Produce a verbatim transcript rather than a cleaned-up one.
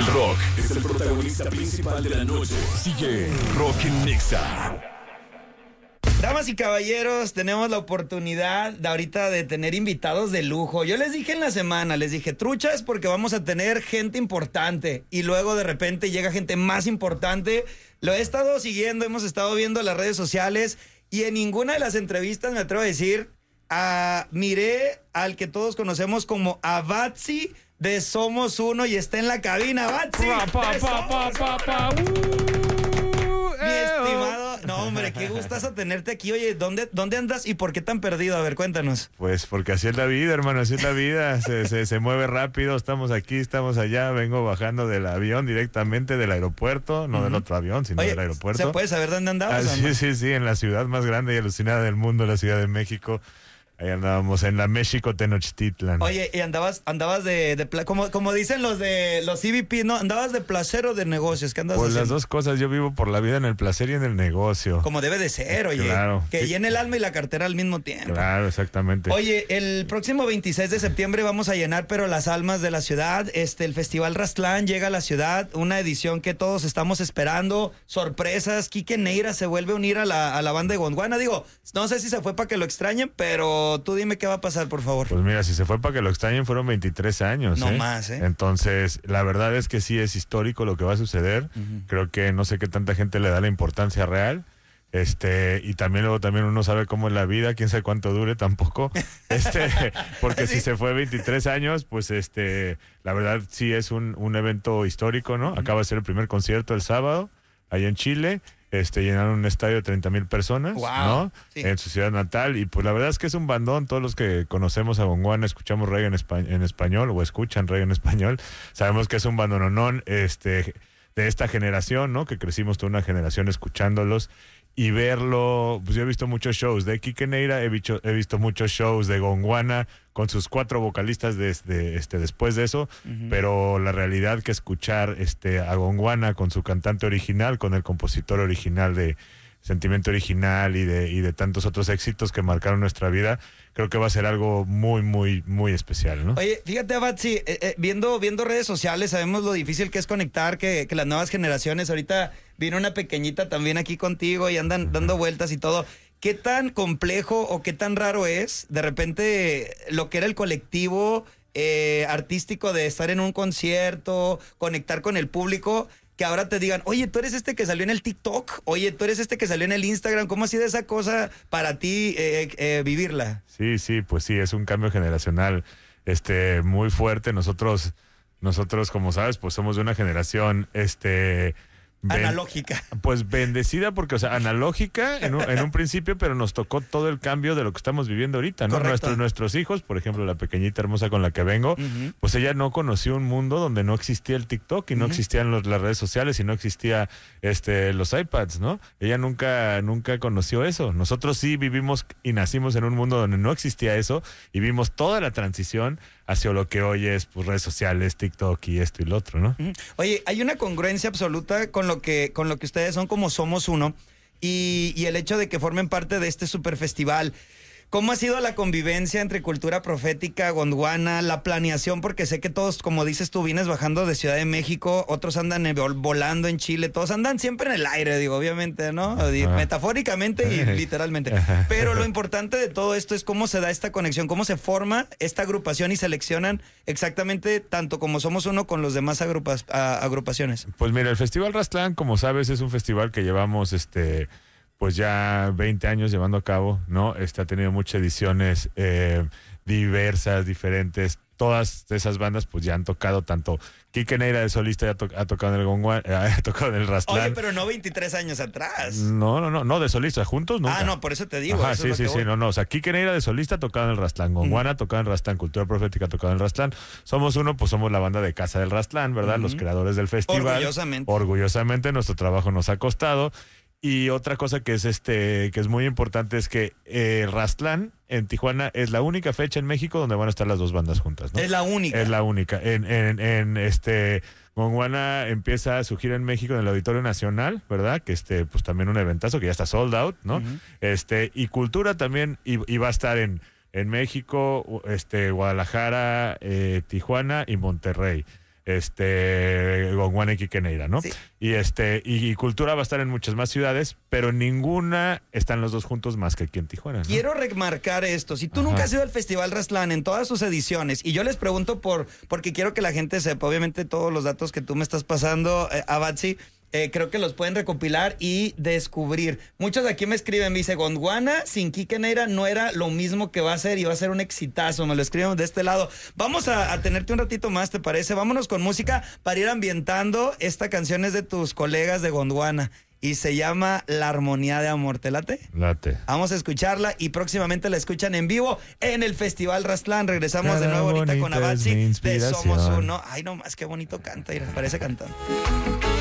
rock es el protagonista principal de la noche. Sigue Rock en Nexa. Damas y caballeros, tenemos la oportunidad de ahorita de tener invitados de lujo. Yo les dije en la semana, les dije, truchas, porque vamos a tener gente importante. Y luego de repente llega gente más importante. Lo he estado siguiendo, hemos estado viendo las redes sociales y en ninguna de las entrevistas me atrevo a decir, ah, miré al que todos conocemos como a Batsi de Somos Uno y está en la cabina. Batsi, Pa, pa, de pa, pa, Somos pa, pa, uh, Mi eh, estimado, no hombre, qué gustazo tenerte aquí. Oye, ¿dónde, dónde andas y por qué tan perdido? A ver, cuéntanos. Pues porque así es la vida, hermano, así es la vida. Se, se, se mueve rápido, estamos aquí, estamos allá. Vengo bajando del avión directamente del aeropuerto, no uh-huh. del otro avión, sino Oye, del aeropuerto. ¿se puede saber dónde andabas? Ah, sí, sí, sí, en la ciudad más grande y alucinada del mundo, la Ciudad de México. Ahí andábamos en la México Tenochtitlan. Oye, y andabas, andabas de, de pla- como, como dicen los de los C V P, ¿no? ¿Andabas de placer o de negocios? ¿Qué andas Pues haciendo? las dos cosas, yo vivo por la vida en el placer y en el negocio. Como debe de ser, oye. Claro. Que Sí. llene el alma y la cartera al mismo tiempo. Claro, exactamente. Oye, el próximo veintiséis de septiembre vamos a llenar, pero las almas de la ciudad. Este, el Festival Rastlán llega a la ciudad, una edición que todos estamos esperando. Sorpresas. Quique Neira se vuelve a unir a la, a la banda de Gondwana. Digo, no sé si se fue para que lo extrañen, pero tú dime qué va a pasar. Pasar, por favor. Pues mira, si se fue para que lo extrañen fueron veintitrés años. No ¿eh? más, ¿eh? Entonces, la verdad es que sí es histórico lo que va a suceder. Uh-huh. Creo que no sé qué tanta gente le da la importancia real. Este, y también luego también uno sabe cómo es la vida, quién sabe cuánto dure tampoco. Este, porque ¿sí? Si se fue veintitrés años, pues este, la verdad sí es un, un evento histórico, ¿no? Uh-huh. Acaba de ser el primer concierto el sábado, allá en Chile. Este, llenaron un estadio de treinta mil personas, wow, ¿no? Sí. En su ciudad natal. Y pues la verdad es que es un bandón. Todos los que conocemos a Gondwana, escuchamos reggae en, espa- en español o escuchan reggae en español, sabemos que es un bandononón este, de esta generación, ¿no? Que crecimos toda una generación escuchándolos. Y verlo, pues yo he visto muchos shows de Quique Neira, he visto, he visto muchos shows de Gondwana con sus cuatro vocalistas desde, este, después de eso, uh-huh. pero la realidad que escuchar este, a Gondwana con su cantante original, con el compositor original de Sentimiento Original y de, y de tantos otros éxitos que marcaron nuestra vida, creo que va a ser algo muy, muy, muy especial, ¿no? Oye, fíjate, Batsi, eh, eh, viendo, viendo redes sociales, sabemos lo difícil que es conectar, que, que las nuevas generaciones, ahorita vino una pequeñita también aquí contigo y andan dando vueltas y todo. ¿Qué tan complejo o qué tan raro es de repente lo que era el colectivo eh, artístico de estar en un concierto, conectar con el público, que ahora te digan, oye, tú eres este que salió en el TikTok, oye, tú eres este que salió en el Instagram? ¿Cómo ha sido esa cosa para ti eh, eh, vivirla? Sí, sí, pues sí, es un cambio generacional este, muy fuerte. Nosotros, nosotros, como sabes, pues somos de una generación este, Ben, analógica. Pues bendecida porque, o sea, analógica en un, en un principio, pero nos tocó todo el cambio de lo que estamos viviendo ahorita, ¿no? Nuestros, nuestros hijos, por ejemplo, la pequeñita hermosa con la que vengo, uh-huh. pues ella no conoció un mundo donde no existía el TikTok y no uh-huh. existían los, las redes sociales y no existía este, los iPads, ¿no? Ella nunca, nunca conoció eso. Nosotros sí vivimos y nacimos en un mundo donde no existía eso y vimos toda la transición hacia lo que hoy es pues, redes sociales, TikTok y esto y lo otro, ¿no? Oye, hay una congruencia absoluta con lo que, con lo que ustedes son como Somos Uno y, y el hecho de que formen parte de este super festival. ¿Cómo ha sido la convivencia entre Cultura Profética, Gondwana, la planeación? Porque sé que todos, como dices tú, vienes bajando de Ciudad de México, otros andan vol- volando en Chile, todos andan siempre en el aire, digo, obviamente, ¿no? Ajá. Metafóricamente y literalmente. Pero lo importante de todo esto es cómo se da esta conexión, cómo se forma esta agrupación y seleccionan exactamente tanto como Somos Uno con los demás agrupas, a, agrupaciones. Pues mira, el Festival Rastlán, como sabes, es un festival que llevamos este... pues ya veinte años llevando a cabo, ¿no? Este ha tenido muchas ediciones eh, diversas, diferentes. Todas esas bandas pues ya han tocado, tanto Quique Neira de solista ya to- ha tocado en el Gondwana, eh, ha tocado en el Rastlán. Oye, pero no veintitrés años atrás. No, no, no, no de solista, juntos nunca. Ah, no, por eso te digo. Ajá, eso sí, es lo sí, que sí, no, no, o sea, Quique Neira de solista ha tocado en el Rastlán, Gondwana uh-huh. tocado en el Rastlán, Cultura Profética ha tocado en el Rastlán. Somos Uno, pues somos la banda de casa del Rastlán, ¿verdad? Uh-huh. Los creadores del festival. Orgullosamente. Orgullosamente, nuestro trabajo nos ha costado. Y otra cosa que es este que es muy importante es que eh, Rastlán en Tijuana es la única fecha en México donde van a estar las dos bandas juntas, ¿no? Es la única. Es la única. En, en, en este Gondwana empieza su gira en México en el Auditorio Nacional, ¿verdad? Que este, pues también un eventazo que ya está sold out, ¿no? Uh-huh. Este, y Cultura también, y, y va a estar en, en México, este, Guadalajara, eh, Tijuana y Monterrey. este Gondwana y Quiqueneira, ¿no? Sí. Y este y, y Cultura va a estar en muchas más ciudades, pero ninguna están los dos juntos más que aquí en Tijuana, ¿no? Quiero remarcar esto. Si tú Ajá. nunca has ido al Festival Rastlán en todas sus ediciones, y yo les pregunto por porque quiero que la gente sepa, obviamente todos los datos que tú me estás pasando, eh, a Batsy, eh, creo que los pueden recopilar y descubrir. Muchos de aquí me escriben, me dice, Gondwana sin Quiqueneira no era lo mismo que va a ser y va a ser un exitazo. Me lo escriben de este lado. Vamos a, a tenerte un ratito más, ¿te parece? Vámonos con música para ir ambientando. Esta canción es de tus colegas de Gondwana y se llama La Armonía de Amor. ¿Te late? Late. Vamos a escucharla y próximamente la escuchan en vivo en el Festival Rastlán. Regresamos Cada de nuevo ahorita con bonita es Abatzi mi de inspiración. Somos Uno. Ay, no más, qué bonito canta, mira, parece cantante.